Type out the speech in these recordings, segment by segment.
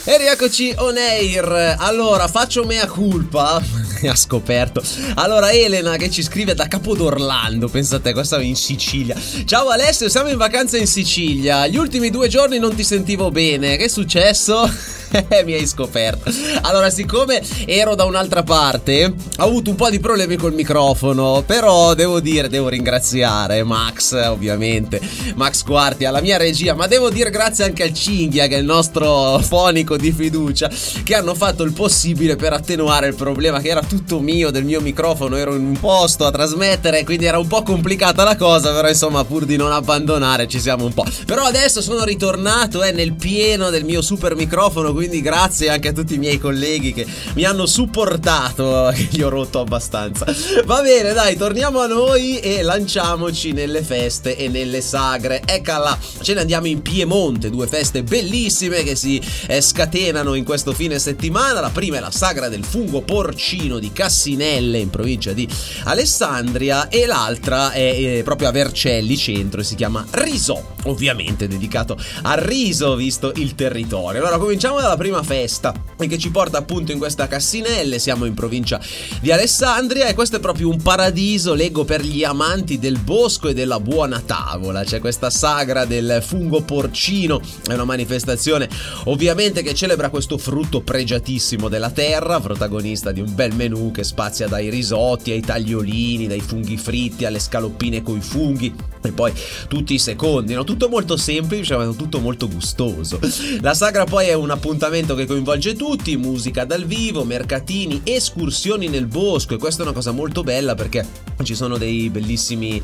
E rieccoci on air. Allora, faccio mea culpa. Ha scoperto. Allora, Elena che ci scrive da Capodorlando, pensate, questa in Sicilia. Ciao Alessio, siamo in vacanza in Sicilia. Gli ultimi 2 giorni non ti sentivo bene. Che è successo? Mi hai scoperto. Allora, siccome ero da un'altra parte, ho avuto un po' di problemi col microfono. Però devo ringraziare Max, ovviamente, Max Quarti, alla mia regia. Ma devo dire grazie anche al Cinghia, che è il nostro fonico di fiducia, che hanno fatto il possibile per attenuare il problema, che era tutto mio, del mio microfono. Ero in un posto a trasmettere, quindi era un po' complicata la cosa. Però insomma, pur di non abbandonare, ci siamo un po'. Però adesso sono ritornato nel pieno del mio super microfono, quindi grazie anche a tutti i miei colleghi che mi hanno supportato, che gli ho rotto abbastanza. Va bene, dai, torniamo a noi e lanciamoci nelle feste e nelle sagre. Eccola, ce ne andiamo in Piemonte, 2 feste bellissime che si scatenano in questo fine settimana. La prima è la sagra del fungo porcino di Cassinelle, in provincia di Alessandria, e l'altra è proprio a Vercelli centro e si chiama Risò, ovviamente dedicato al riso visto il territorio. Allora cominciamo dalla prima festa, che ci porta appunto in questa Cassinelle. Siamo in provincia di Alessandria e questo è proprio un paradiso, leggo, per gli amanti del bosco e della buona tavola. C'è questa sagra del fungo porcino, è una manifestazione ovviamente che celebra questo frutto pregiatissimo della terra, protagonista di un bel menù che spazia dai risotti ai tagliolini, dai funghi fritti alle scaloppine coi funghi e poi tutti i secondi, no? Tutto molto semplice ma tutto molto gustoso. La sagra poi è un appuntamento che coinvolge tutti, musica dal vivo, mercatini, escursioni nel bosco, e questa è una cosa molto bella perché ci sono dei bellissimi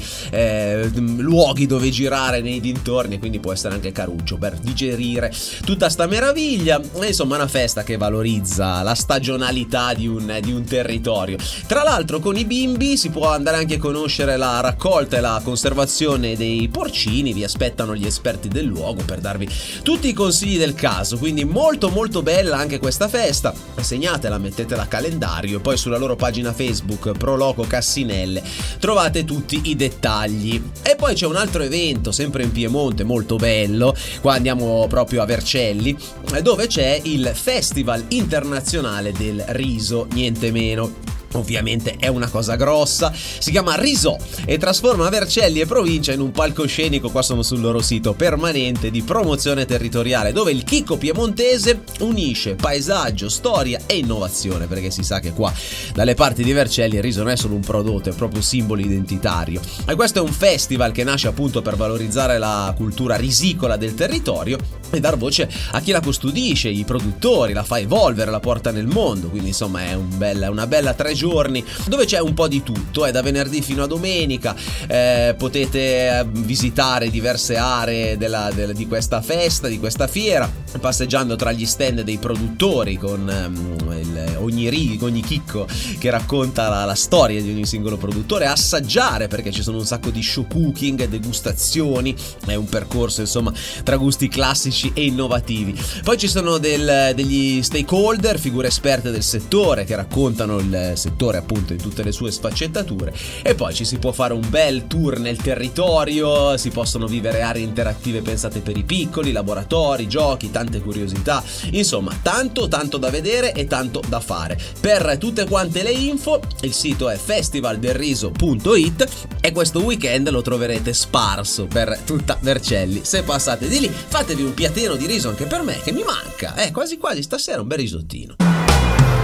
luoghi dove girare nei dintorni, e quindi può essere anche caruccio per digerire tutta sta meraviglia. E insomma, una festa che valorizza la stagionalità di un territorio. Tra l'altro con i bimbi si può andare anche a conoscere la raccolta e la conservazione dei porcini. Vi aspettano gli esperti del luogo per darvi tutti i consigli del caso, quindi molto molto bella anche questa festa. Segnatela, mettetela a calendario, e poi sulla loro pagina Facebook Proloco Cassinelle trovate tutti i dettagli. E poi c'è un altro evento sempre in Piemonte molto bello, qua andiamo proprio a Vercelli, dove c'è il Festival Internazionale del Riso, niente meno. Ovviamente è una cosa grossa, si chiama Risò e trasforma Vercelli e provincia in un palcoscenico, qua sono sul loro sito, permanente di promozione territoriale, dove il chicco piemontese unisce paesaggio, storia e innovazione, perché si sa che qua dalle parti di Vercelli il riso non è solo un prodotto, è proprio simbolo identitario. E questo è un festival che nasce appunto per valorizzare la cultura risicola del territorio e dar voce a chi la custodisce, i produttori, la fa evolvere, la porta nel mondo. Quindi insomma è una bella 3 giorni dove c'è un po' di tutto, da venerdì fino a domenica. Potete visitare diverse aree di questa festa, di questa fiera, passeggiando tra gli stand dei produttori con ogni chicco che racconta la storia di ogni singolo produttore, assaggiare, perché ci sono un sacco di show cooking, degustazioni, è un percorso insomma tra gusti classici e innovativi. Poi ci sono degli stakeholder, figure esperte del settore che raccontano il settore appunto in tutte le sue sfaccettature, e poi ci si può fare un bel tour nel territorio, si possono vivere aree interattive pensate per i piccoli, laboratori, giochi, tante curiosità, insomma tanto da vedere e tanto da fare. Per tutte quante le info il sito è festivaldelriso.it e questo weekend lo troverete sparso per tutta Vercelli. Se passate di lì fatevi un piatino di riso anche per me che mi manca, quasi stasera un bel risottino.